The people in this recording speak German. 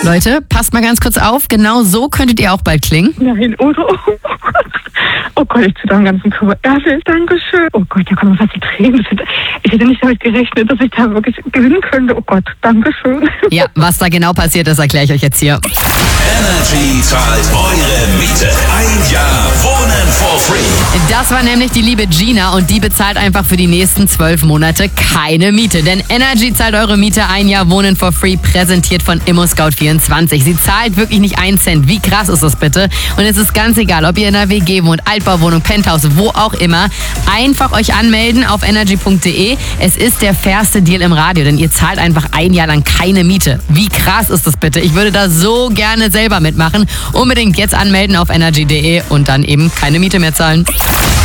Leute, passt mal ganz kurz auf, genau so könntet ihr auch bald klingen. Nein, oder? Oh Gott, ich tue da am ganzen Körper ehrlich. Dankeschön. Oh Gott, da kommen fast die Tränen. Ich hätte nicht damit gerechnet, dass ich da wirklich gewinnen könnte. Oh Gott, Dankeschön. Ja, was da genau passiert, das erkläre ich euch jetzt hier. Energy zahlt eure Miete. Ein Jahr Wohnen for free. Das war nämlich die liebe Gina und die bezahlt einfach für die nächsten 12 Monate keine Miete. Denn Energy zahlt eure Miete, ein Jahr Wohnen for free, präsentiert von ImmoScout24. Sie zahlt wirklich nicht einen Cent. Wie krass ist das bitte? Und es ist ganz egal, ob ihr in einer WG wohnt, Altbauwohnung, Penthouse, wo auch immer. Einfach euch anmelden auf energy.de. Es ist der fairste Deal im Radio, denn ihr zahlt einfach ein Jahr lang keine Miete. Wie krass ist das bitte? Ich würde da so gerne selber mitmachen. Unbedingt jetzt anmelden auf energy.de und dann eben keine Miete mehr zahlen.